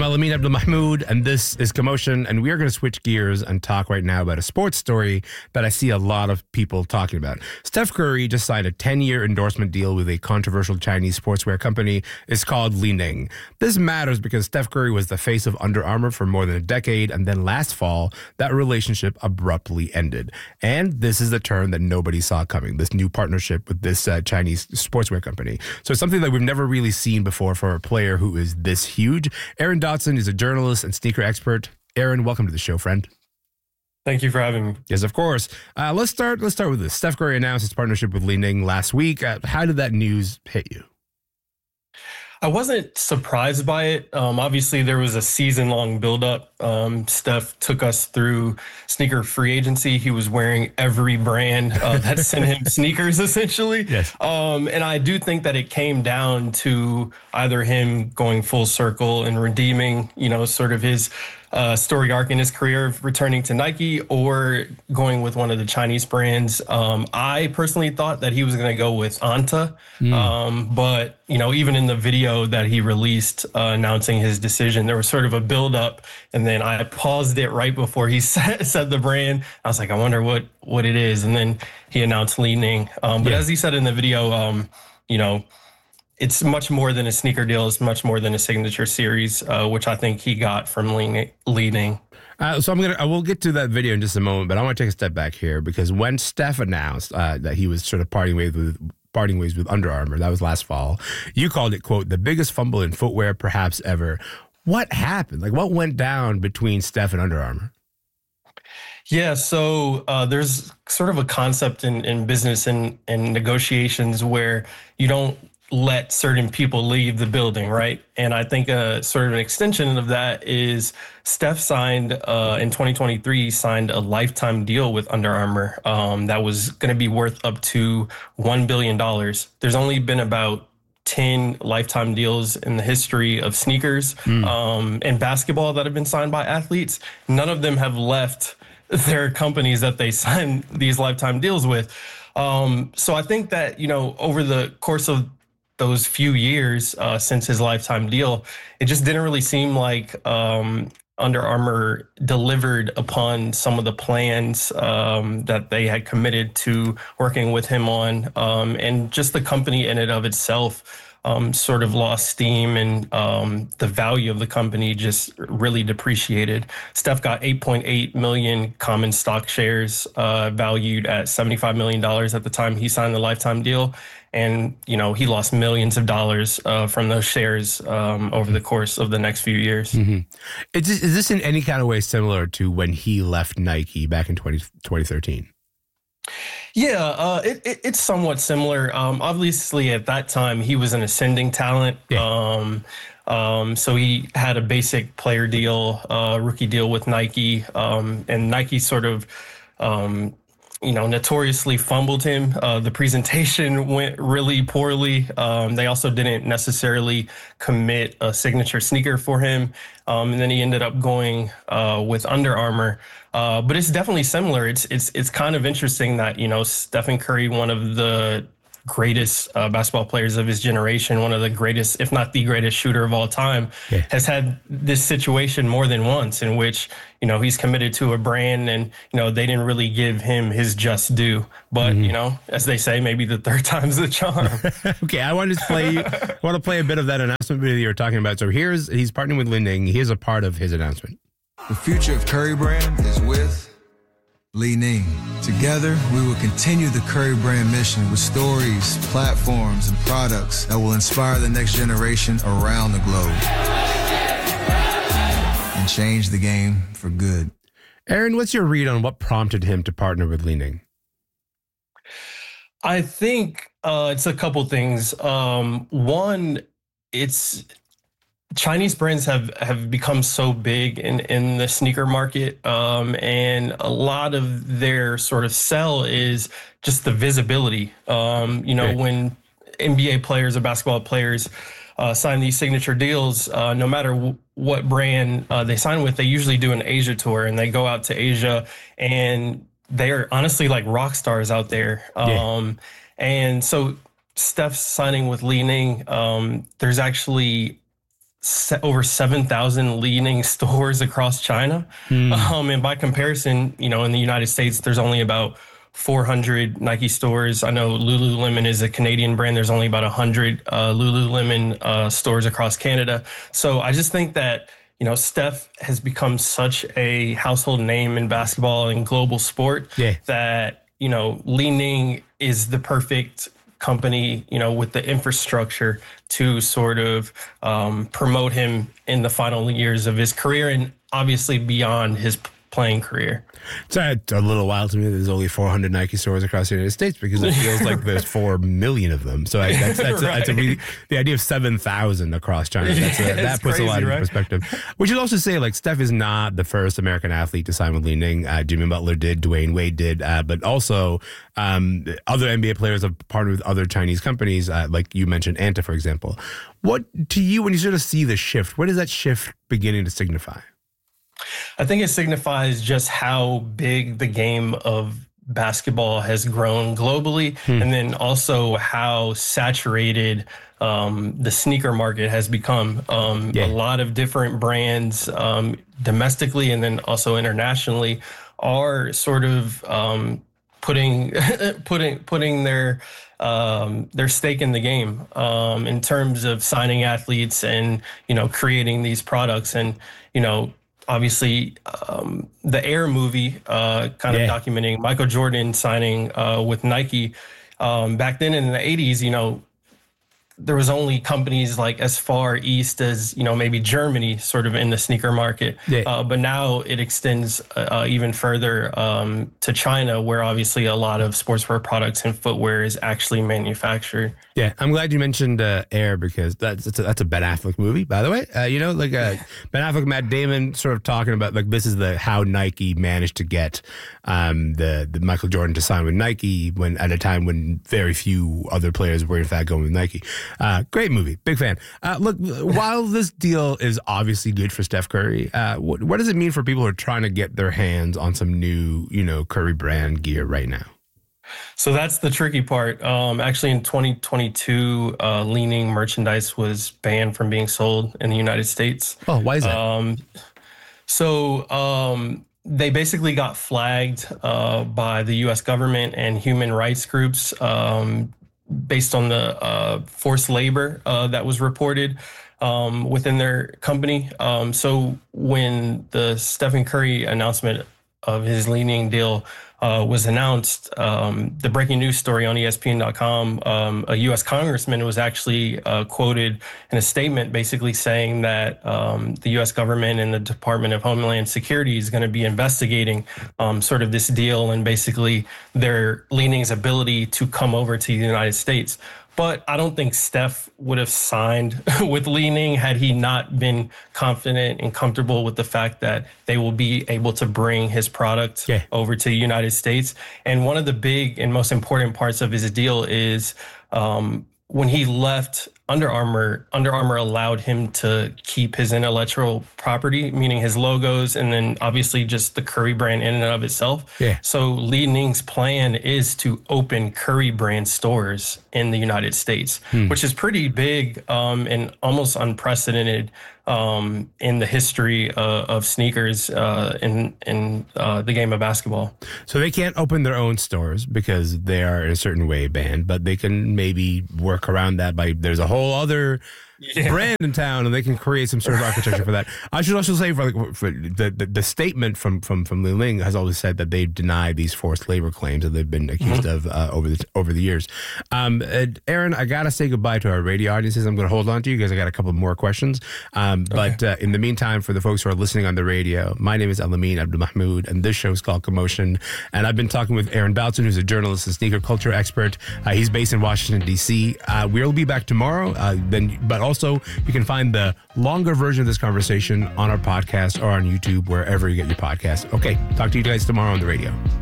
I'm Al-Amin Abdul Mahmoud, and this is Commotion, and we are going to switch gears and talk right now about a sports story that I see a lot of people talking about. Steph Curry just signed a 10-year endorsement deal with a controversial Chinese sportswear company. It's called Li-Ning. This matters because Steph Curry was the face of Under Armour for more than a decade, and then last fall, that relationship abruptly ended. And this is the turn that nobody saw coming, this new partnership with this Chinese sportswear company. So it's something that we've never really seen before for a player who is this huge. Aaron Dotson is a journalist and sneaker expert. Aaron, welcome to the show, friend. Thank you for having me. Yes, of course. Let's start with this. Steph Curry announced his partnership with Li-Ning last week. How did that news hit you? I wasn't surprised by it. Obviously, there was a season-long buildup. Steph took us through sneaker free agency. He was wearing every brand that sent him sneakers, essentially. Yes. And I do think that it came down to either him going full circle and redeeming, sort of his story arc in his career of returning to Nike or going with one of the Chinese brands. I personally thought that he was going to go with Anta. But, even in the video that he released announcing his decision, there was sort of a buildup. And then I paused it right before he said the brand. I was like, I wonder what it is. And then he announced Li-Ning. But as he said in the video, it's much more than a sneaker deal. It's much more than a signature series, which I think he got from Li-Ning. So I will get to that video in just a moment, but I want to take a step back here because when Steph announced that he was sort of parting ways with Under Armour, that was last fall, you called it, quote, the biggest fumble in footwear perhaps ever. What happened? Like, what went down between Steph and Under Armour? Yeah, so there's sort of a concept in business and negotiations where you don't let certain people leave the building, right? And I think sort of an extension of that is Steph signed in 2023, signed a lifetime deal with Under Armour that was going to be worth up to $1 billion. There's only been about 10 lifetime deals in the history of sneakers and basketball that have been signed by athletes. None of them have left their companies that they signed these lifetime deals with. So I think that, over the course of those few years since his lifetime deal, it just didn't really seem like Under Armour delivered upon some of the plans that they had committed to working with him on. And just the company in and of itself sort of lost steam, and the value of the company just really depreciated. Steph got 8.8 million common stock shares valued at $75 million at the time he signed the lifetime deal. And, he lost millions of dollars from those shares over the course of the next few years. Mm-hmm. Is this in any kind of way similar to when he left Nike back in 2013? Yeah, it's somewhat similar. Obviously, at that time, he was an ascending talent. Yeah. So he had a basic player deal, rookie deal with Nike, and Nike sort of notoriously fumbled him. The presentation went really poorly. They also didn't necessarily commit a signature sneaker for him. And then he ended up going with Under Armour. But it's definitely similar. It's kind of interesting that, Stephen Curry, one of the greatest basketball players of his generation, one of the greatest, if not the greatest shooter of all time, has had this situation more than once in which, he's committed to a brand and, they didn't really give him his just due. But, as they say, maybe the third time's the charm. Okay, I want to play a bit of that announcement video you were talking about. So he's partnering with Li-Ning. Here's a part of his announcement. The future of Curry Brand is with Li-Ning. Together, we will continue the Curry Brand mission with stories, platforms, and products that will inspire the next generation around the globe and change the game for good. Aaron, what's your read on what prompted him to partner with Li-Ning? I think it's a couple things. One, it's Chinese brands have become so big in the sneaker market, and a lot of their sort of sell is just the visibility. When NBA players or basketball players sign these signature deals, no matter what brand they sign with, they usually do an Asia tour, and they go out to Asia, and they're honestly like rock stars out there. And so Steph's signing with Li-Ning, there's actually over 7,000 Li-Ning stores across China. And by comparison, in the United States, there's only about 400 Nike stores. I know Lululemon is a Canadian brand. There's only about 100 Lululemon stores across Canada. So I just think that, Steph has become such a household name in basketball and global sport that, Li-Ning is the perfect company, with the infrastructure to sort of promote him in the final years of his career and obviously beyond his playing career. It's a little wild to me that there's only 400 Nike stores across the United States because it feels like there's 4 million of them. So that's the idea of 7,000 across China. That puts a lot into perspective. We should also say, like, Steph is not the first American athlete to sign with Li-Ning. Jimmy Butler did, Dwayne Wade did, but also other NBA players have partnered with other Chinese companies, like you mentioned, Anta, for example. What, to you, when you sort of see the shift, what is that shift beginning to signify? I think it signifies just how big the game of basketball has grown globally, and then also how saturated the sneaker market has become. A lot of different brands domestically and then also internationally are sort of putting their stake in the game in terms of signing athletes and creating these products. And obviously, the Air movie kind of documenting Michael Jordan signing with Nike. Back then in the 80s, there was only companies like as far east as, maybe Germany sort of in the sneaker market. But now it extends even further to China, where obviously a lot of sportswear products and footwear is actually manufactured. Yeah, I'm glad you mentioned Air because that's a Ben Affleck movie, by the way. Ben Affleck, Matt Damon sort of talking about like this is how Nike managed to get the Michael Jordan to sign with Nike when at a time when very few other players were in fact going with Nike. Great movie, big fan. Look, while this deal is obviously good for Steph Curry, what does it mean for people who are trying to get their hands on some new, Curry brand gear right now? So that's the tricky part. Actually, in 2022, Li-Ning merchandise was banned from being sold in the United States. Oh, why is that? They basically got flagged by the U.S. government and human rights groups based on the forced labor that was reported within their company. So when the Stephen Curry announcement of his Li-Ning deal was announced, the breaking news story on ESPN.com, a U.S. congressman was actually quoted in a statement basically saying that the U.S. government and the Department of Homeland Security is going to be investigating sort of this deal and basically their Li-Ning's ability to come over to the United States. But I don't think Steph would have signed with Li-Ning had he not been confident and comfortable with the fact that they will be able to bring his product over to the United States. And one of the big and most important parts of his deal is when he left Under Armour allowed him to keep his intellectual property, meaning his logos, and then obviously just the Curry brand in and of itself. So Li-Ning's plan is to open Curry brand stores in the United States, which is pretty big and almost unprecedented in the history of sneakers in the game of basketball. So they can't open their own stores because they are in a certain way banned, but they can maybe work around that by there's a whole other brand in town and they can create some sort of architecture for that. I should also say for the statement from Li-Ning has always said that they deny these forced labor claims that they've been accused of over the years. Aaron, I gotta say goodbye to our radio audiences. I'm going to hold on to you because I got a couple more questions. But in the meantime, for the folks who are listening on the radio, my name is Alameen Abdulmahmoud and this show is called Commotion. And I've been talking with Aaron Baltzan, who's a journalist and sneaker culture expert. He's based in Washington, D.C. We'll be back tomorrow, but also you can find the longer version of this conversation on our podcast or on YouTube, wherever you get your podcast. Okay, talk to you guys tomorrow on the radio.